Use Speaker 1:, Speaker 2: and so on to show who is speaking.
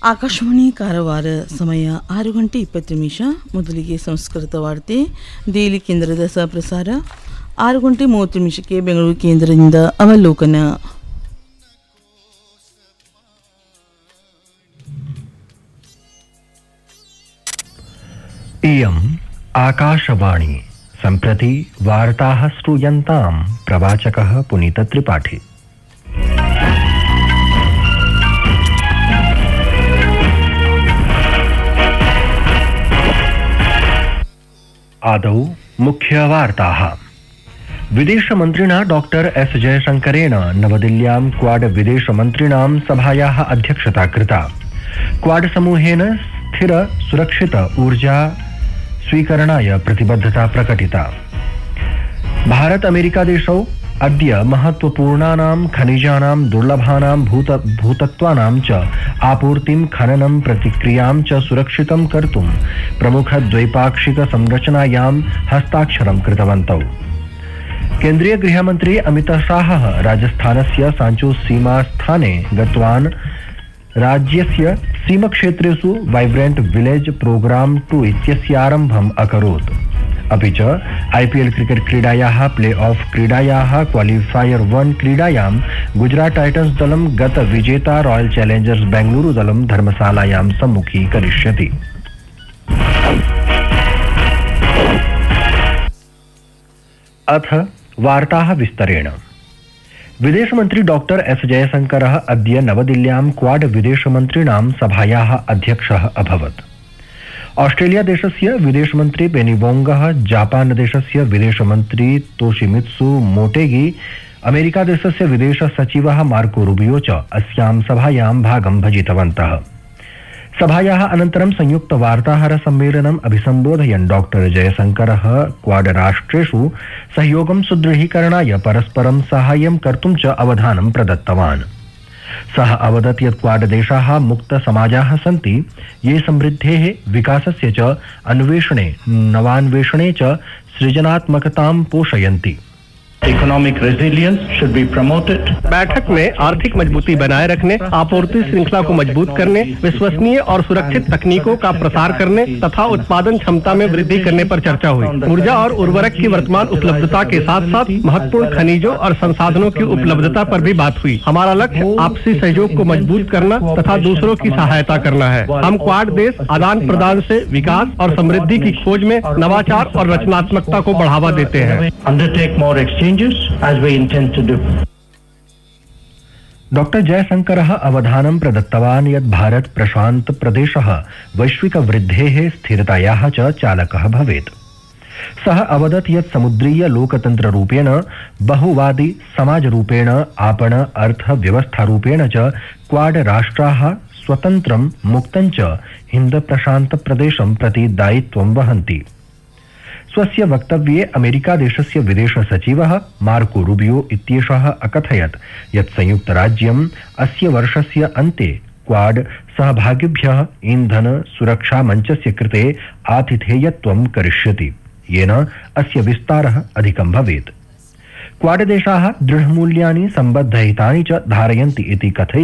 Speaker 1: ಆಕಾಶವಾಣಿ ಕಾರವಾರ ಸಮಯ 6 ಗಂಟೆ 20 ನಿಮಿಷ. ಮೊದಲಿಗೆ ಸಂಸ್ಕೃತ ವಾರ್ತೆ ದೆಹಲಿ ಕೇಂದ್ರದ ಸಹಪ್ರಸಾರ. 6 ಗಂಟೆ 30 ನಿಮಿಷಕ್ಕೆ ಬೆಂಗಳೂರು ಕೇಂದ್ರದಿಂದ ಅವಲೋಕನ.
Speaker 2: इयम् आकाशवाणी सम्प्रति वार्ताः श्रूयन्तां प्रवाचकः पुनीतत्रिपाठी। आदौ मुख्यवार्ताः। विदेशमन्त्रिणा डॉक्टर एस जयशंकरेण नवदिल्ल्यां क्वाड विदेशमन्त्रिणां सभायाः अध्यक्षता कृता। क्वाड समूहेन स्थिर सुरक्षित ऊर्जा स्वीकरणाय प्रतिबद्धता प्रकटिता। भारत अमेरिका देशौ अद्य महत्वपूर्णानां खनिजानां दुर्लभानां भूतत्वानां च आपूर्तिं खननं प्रतिक्रियां च सुरक्षितं कर्तुं प्रमुखद्वैपाक्षिक संरचनायां हस्ताक्षरं कृतवन्तौ। केन्द्रीय गृहमन्त्री अमित शाहः राजस्थानस्य सांचो सीमास्थाने गतवान्। राज्यस्य सीमक्षेत्रेषु वाइब्रेंट विलेज प्रोग्राम 2 इत्यस्य आरम्भम् अकरोत्। अपि च IPL क्रिकेट क्रीडायाः प्ले ऑफ क्रीडायाः क्वालिफायर 1 क्रीडायां गुजरात टाइटन्स दलं गत विजेता रॉयल चैलेंजर्स बेंगलुरु दलं धर्मशालायां सम्मुखीकरिष्यति। अथ वार्ताः विस्तरेण। विदेशमन्त्री डॉक्टर एस जयशंकरः अद्य नवदिल्ल्यां क्वाड विदेशमन्त्रिणां सभायाः अध्यक्षः अभवत्। ऑस्ट्रेलिया देशस्य विदेशमन्त्री पेनी वोंगः, जापान देशस्य विदेशमन्त्री तोशिमित्सु मोटेगी, अमेरिका देशस्य विदेश सचिवः मार्को रूबियो च अस्यां सभायां भागं भजितवन्तः। सभायाः अनन्तरं संयुक्त वार्ताहर सम्मेलनम् अभिसम्बोधयन् डॉक्टर जयशंकरः क्वाड राष्ट्रेषु सहयोगं सुदृढीकरणाय परस्परं साहाय्यं कर्तुं च अवधानं प्रदत्तवान्। सः अवदत् यत् क्वाड देशाः मुक्त समाजाः सन्ति, ये समृद्धेः विकासस्य च अन्वेषणे नवान्वेषणे च सृजनात्मकतां पोषयन्ति।
Speaker 3: Economic resilience should be promoted.
Speaker 4: बैठक में आर्थिक मजबूती बनाए रखने, आपूर्ति श्रृंखला को मजबूत करने, विश्वसनीय और सुरक्षित तकनीकों का प्रसार करने तथा उत्पादन क्षमता में वृद्धि करने पर चर्चा हुई। ऊर्जा और उर्वरक की वर्तमान उपलब्धता के साथ साथ महत्वपूर्ण खनिजों और संसाधनों की उपलब्धता पर भी बात हुई। हमारा लक्ष्य आपसी सहयोग को मजबूत करना तथा दूसरों की सहायता करना है। हम क्वाड देश आदान प्रदान से विकास और समृद्धि की खोज में नवाचार और रचनात्मकता को बढ़ावा देते हैं।
Speaker 3: Undertake more exchanges as we intend to do.
Speaker 2: Doctor जयशंकरः अवधानं प्रदत्तवान् यत् भारत प्रशांत प्रदेशः वैश्विक वृद्धेः स्थिरतायाः च चालकः भवेत्। सः अवदत् यत् समुद्रीय लोकतन्त्र रूपेण, बहुवादी समाज रूपेण, आपण अर्थव्यवस्था रूपेण च क्वाड राष्ट्राः स्वतन्त्रं मुक्तं च हिंद प्रशांत प्रदेशं प्रति दायित्वं वहन्ति। स्वस्य वक्तव्ये अमेरिका देशस्य विदेश सचिवः मार्को रूबियो इत्येषः अकथयत् यत् संयुक्त राज्यम् अस्य वर्षस्य अन्ते क्वाड सहभागिभ्यः ईंधन सुरक्षा मञ्चस्य कृते आतिथेयत्वं करिष्यति, येन अस्य विस्तारः अधिकं भवेत्। क्वाड देशाः दृढमूल्यानि सम्बद्धहितानि च धारयन्ति इति कथयति।